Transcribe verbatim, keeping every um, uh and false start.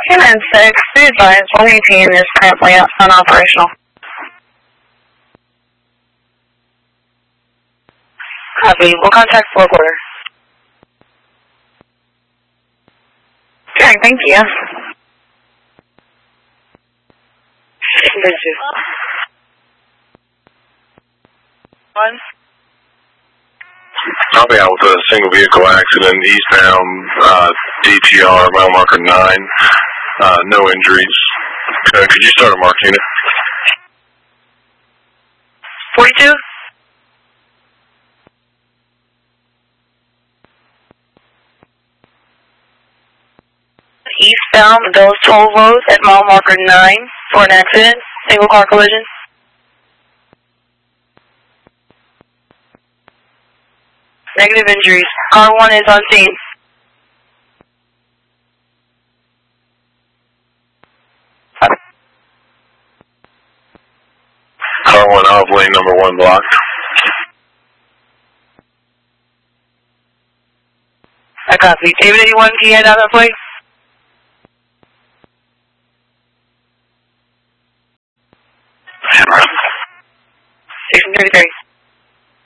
ten and six, be advised, one eighteen is currently unoperational. Copy. We'll contact floor quarter. Okay, thank you. One. I'll be out with a single vehicle accident eastbound uh, D T R mile marker nine. Uh, no injuries. Uh, could you start a mark unit? forty-two. Eastbound those toll roads at mile marker nine for an accident, single car collision. Negative injuries. Car one is on scene. Car one off lane number one blocked. I copy. David eighty-one, can you head out that way? Station thirty-three.